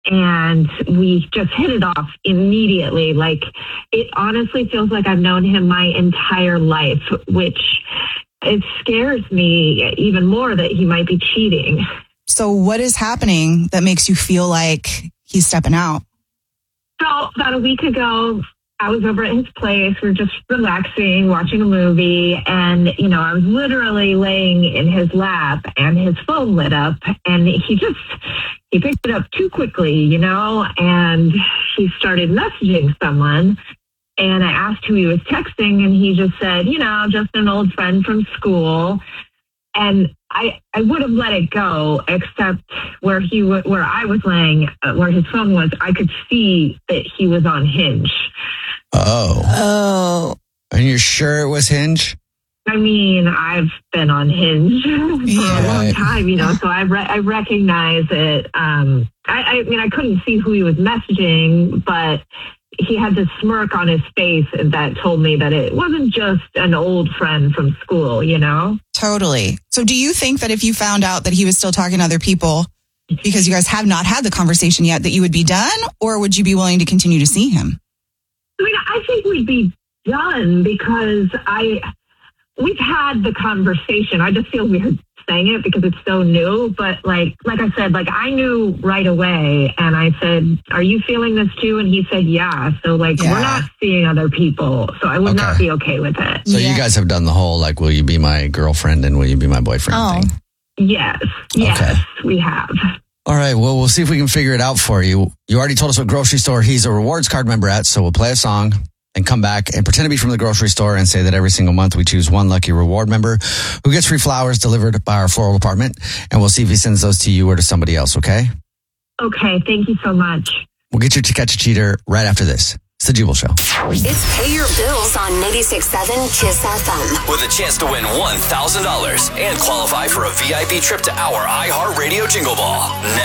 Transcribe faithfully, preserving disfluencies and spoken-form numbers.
and we just hit it off immediately. Like, it honestly feels like I've known him my entire life, which it scares me even more that he might be cheating. So what is happening that makes you feel like he's stepping out? So about a week ago, I was over at his place. We were just relaxing, watching a movie. And, you know, I was literally laying in his lap and his phone lit up. And he just, he picked it up too quickly, you know, and he started messaging someone. And I asked who he was texting. And he just said, you know, just an old friend from school. And I, I would have let it go, except where he w- where I was laying, uh, where his phone was, I could see that he was on Hinge. Oh. Oh. And you're sure it was Hinge? I mean, I've been on Hinge for Yeah. a long time, you know, so I re- I recognize it. Um, I, I mean, I couldn't see who he was messaging, but he had this smirk on his face that told me that it wasn't just an old friend from school, you know? Totally. So do you think that if you found out that he was still talking to other people because you guys have not had the conversation yet, that you would be done, or would you be willing to continue to see him? I mean, I think we'd be done because I, we've had the conversation. I just feel weird saying it because it's so new. But like, like I said, like I knew right away, and I said, "Are you feeling this too?" And he said, "Yeah." So like, Yeah. we're not seeing other people, so I would Okay. not be okay with it. So Yeah. you guys have done the whole, like, will you be my girlfriend and will you be my boyfriend Oh. thing? Yes, yes, Okay. we have. All right. Well, we'll see if we can figure it out for you. You already told us what grocery store he's a rewards card member at. So we'll play a song and come back and pretend to be from the grocery store and say that every single month we choose one lucky reward member who gets free flowers delivered by our floral department. And we'll see if he sends those to you or to somebody else. Okay. Okay, thank you so much. We'll get you to catch a cheater right after this. It's the Jubal Show. It's Pay Your Bills on ninety-six point seven Kiss F M. With a chance to win one thousand dollars and qualify for a V I P trip to our iHeartRadio Jingle Ball.